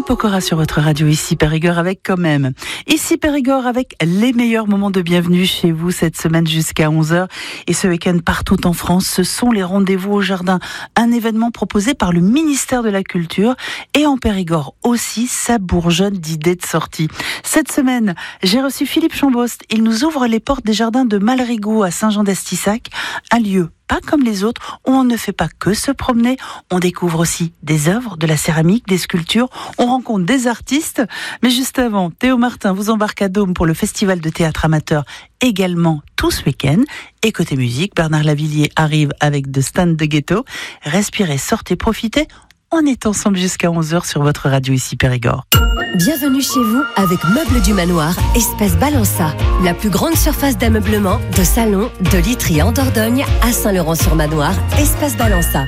Pokora sur votre radio, ici Périgord avec quand même. Ici Périgord avec les meilleurs moments de bienvenue chez vous cette semaine jusqu'à 11h. Et ce week-end partout en France, ce sont les rendez-vous au jardin. Un événement proposé par le ministère de la Culture. Et en Périgord aussi, ça bourgeonne d'idées de sortie. Cette semaine, j'ai reçu Philippe Chambost. Il nous ouvre les portes des jardins de Malrigo à Saint-Jean-d'Estissac. Un lieu pas comme les autres, où on ne fait pas que se promener, on découvre aussi des œuvres, de la céramique, des sculptures, on rencontre des artistes. Mais juste avant, Théo Martin vous embarque à Dôme pour le festival de théâtre amateur, également tout ce week-end. Et côté musique, Bernard Lavillier arrive avec de stand de ghetto. Respirez, sortez, profitez. On est ensemble jusqu'à 11h sur votre radio ici Périgord. Bienvenue chez vous avec Meubles du Manoir, Espace Balança. La plus grande surface d'ameublement, de salon, de literie en Dordogne à Saint-Laurent-sur-Manoir, Espace Balança.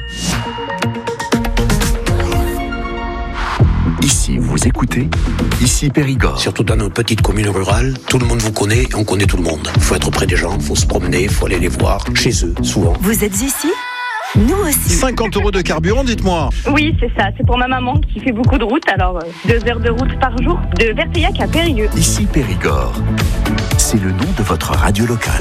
Ici, vous écoutez, ici Périgord. Surtout dans nos petites communes rurales, tout le monde vous connaît, on connaît tout le monde. Il faut être près des gens, il faut se promener, il faut aller les voir, chez eux, souvent. Vous êtes ici ? Nous aussi. 50 € de carburant, dites-moi. Oui, c'est ça. C'est pour ma maman qui fait beaucoup de route. Alors, 2 heures de route par jour de Verteillac à Périgueux. Ici Périgord. C'est le nom de votre radio locale.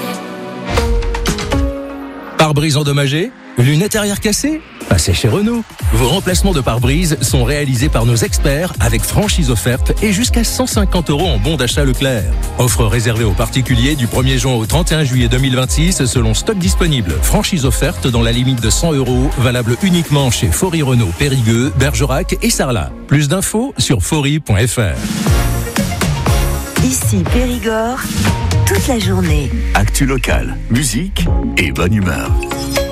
Pare-brise endommagé ? Lunettes arrière cassées ? Passez chez Renault. Vos remplacements de pare-brise sont réalisés par nos experts avec franchise offerte et jusqu'à 150 € en bon d'achat Leclerc. Offre réservée aux particuliers du 1er juin au 31 juillet 2026 selon stock disponible. Franchise offerte dans la limite de 100 €, valable uniquement chez Faury Renault, Périgueux, Bergerac et Sarlat. Plus d'infos sur faury.fr. Ici Périgord, toute la journée. Actu locale, musique et bonne humeur.